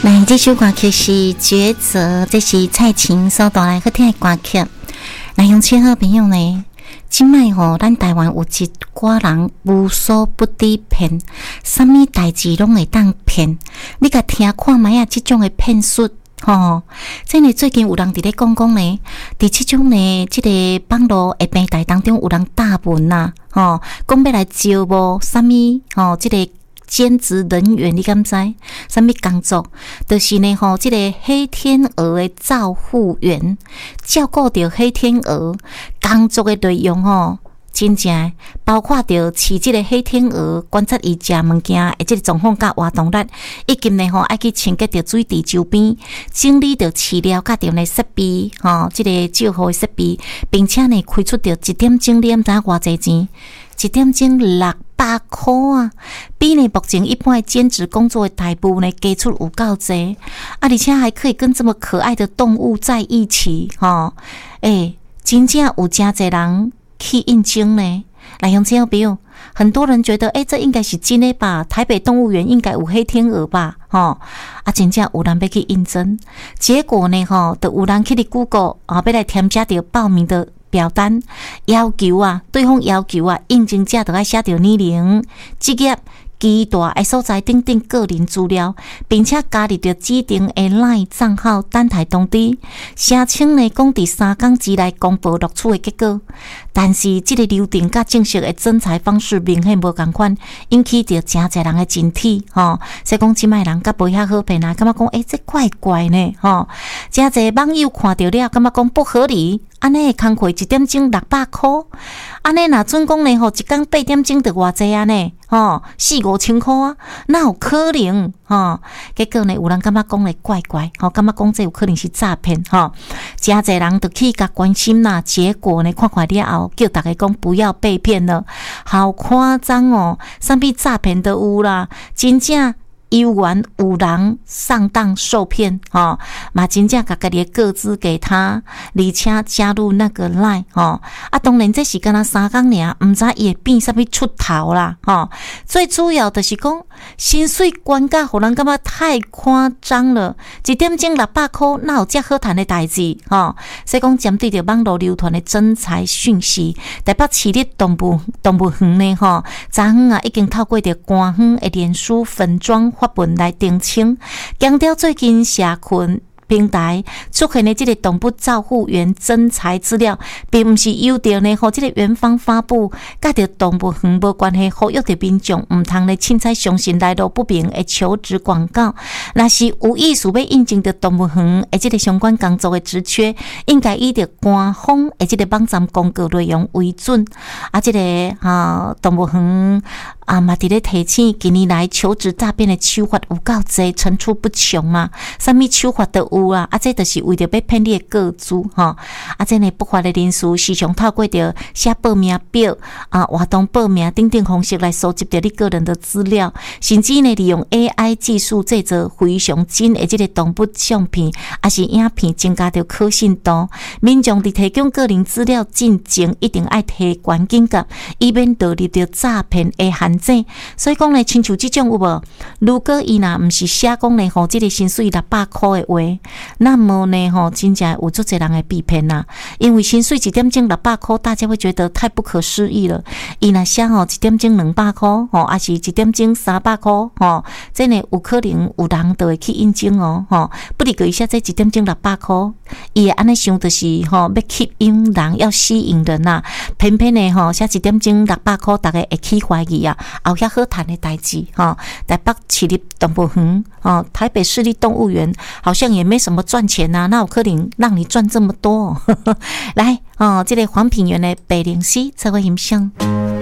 来，这首歌曲是《抉择》，这是蔡琴所带来好听的歌曲。来，乡亲好朋友呢，即摆吼，咱台湾有一寡人无所不知骗，啥物代志拢会当骗。你甲听看卖啊，即种的骗术。真诶，最近有人伫咧讲呢，伫即种呢，即个网络的平台当中，有人答问呐，讲要来招募啥物，即个兼职人员，你敢知？啥物工作？就是呢，即个黑天鹅的照护员，照顾着黑天鹅工作的内容真正包括着饲即个黑天鹅，观察伊食物件的即个状况甲活动力，以及呢爱去清洁着水池周边，整理着饲料甲着呢设备，即个照护的设备，并且呢开出着一点钟，你毋知影偌济钱？1点钟600块啊，比呢目前一般的兼职工作的台步呢加出有够济啊，而且还可以跟这么可爱的动物在一起，真正有真侪人去应征呢。来，乡亲朋友，很多人觉得这应该是真的吧，台北动物园应该有黑天鹅吧，真正有人要去应征，结果呢就有人去Google要来添加着报名的表单，要求啊，对方要求啊，应征者就要写着年龄、职业、期大的所在等等个人资料，并且加入着指定的 LINE 账号等待通知，声称呢讲伫3天之内公布录取的结果。但是这个流程甲正式的征才方式明显无同款，引起着真侪人的警惕所以讲即卖人甲无遐好骗啊，感觉讲这怪怪呢真侪网友看到了，感觉讲不合理。安尼工课1点钟600块，安尼若准讲呢一天8点钟就偌济啊呢，4-5千块啊，哪有可能结果呢，有人感觉讲咧怪怪，感觉讲这有可能是诈骗真侪人就去甲关心啦，结果呢看了后，叫大家讲不要被骗了，好夸张啥物诈骗都有啦，真正有缘有人上当受骗嘛真正把家己的个资给他，而且加入那个 LINE 当然这是敢若3天尔，毋知伊会变啥物出头啦最主要的是讲薪水悬甲互人感觉太夸张了，1点钟600块，哪有遮好谈的代志所以讲针对着网络流传的征才讯息，台北市立动物园呢昨昏啊已经透过着官方的脸书粉专发文来澄清，强调最近社群平台出现的这个动物照护员征才资料，并不是由着呢这个园方发布，甲着动物园无关系，呼吁着民众唔通呢凊彩相信来路不明的求职广告。若是有意思要应征着动物园的这个相关工作的职缺，应该以着官方的这个网站公告内容为准。这个动物园嘛伫咧提醒，近年来求职诈骗的手法有够济，层出不穷嘛，啥物手法都有啊！这就是为着要骗你的个资这呢不法的人士时常透过着写报名表活动报名等等方式来收集着你个人的资料，甚至呢利用 AI 技术制作非常真的这个动物相片还是影片，增加着可信度。民众伫提供个人资料进前，一定要提悬警觉，以免落入着诈骗的陷阱。所以讲呢，亲像这种有无？如果伊若毋是写讲呢这个薪水600块的话，那么呢真正有足侪人会被骗啦。因为薪水1点钟600块，大家会觉得太不可思议了。伊若写1点钟200块还是1点钟300块这呢有可能有人就会去应征不离个伊写这1点钟600块，伊会安尼想就是要吸引人，要吸引人啦。偏偏呢写1点钟600块，大家会起怀疑啊，有遐好谈的代志台北市立动物园台北市立动物园好像也没什么赚钱啊，那有可能让你赚这么多来这个黄品源的白灵溪这个影像。